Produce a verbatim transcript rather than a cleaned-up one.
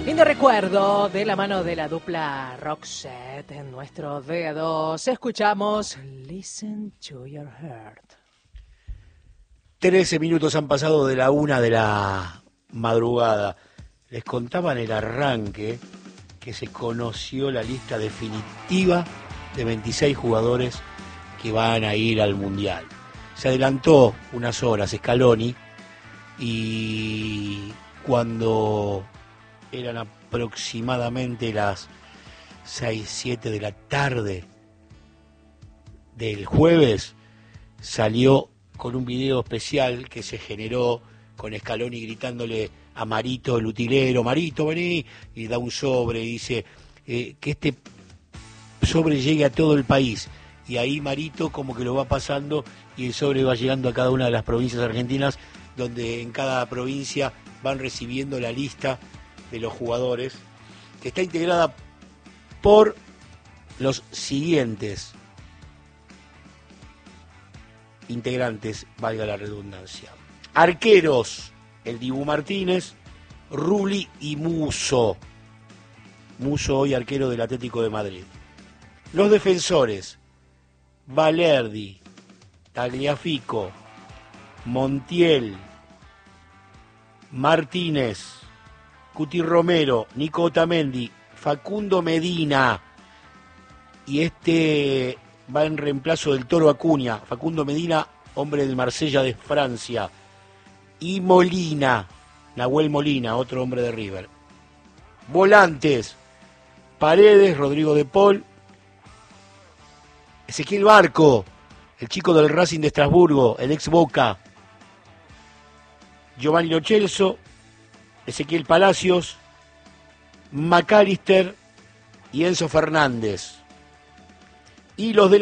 Lindo recuerdo de la mano de la dupla Roxette en nuestros dedos. Escuchamos Listen to Your Heart. Trece minutos han pasado de la una de la madrugada. Les contaba en el arranque que se conoció la lista definitiva de veintiséis jugadores que van a ir al Mundial. Se adelantó unas horas Scaloni y cuando eran aproximadamente las seis, siete de la tarde del jueves, salió con un video especial que se generó con Scaloni gritándole a Marito, el utilero, Marito, vení, y da un sobre y dice eh, que este sobre llegue a todo el país. Y ahí Marito como que lo va pasando y el sobre va llegando a cada una de las provincias argentinas, donde en cada provincia van recibiendo la lista de los jugadores, que está integrada por los siguientes integrantes, valga la redundancia. Arqueros, el Dibu Martínez, Rulli y Musso. Musso hoy arquero del Atlético de Madrid. Los defensores, Valerdi, Tagliafico, Montiel, Martínez, Cuti Romero, Nico Otamendi, Facundo Medina, y este va en reemplazo del Toro Acuña, Facundo Medina, hombre del Marsella de Francia, y Molina, Nahuel Molina, otro hombre de River. Volantes, Paredes, Rodrigo de Paul, Ezequiel Barco, el chico del Racing de Estrasburgo, el ex Boca, Giovanni Lo Celso, Ezequiel Palacios, McAllister y Enzo Fernández. Y los de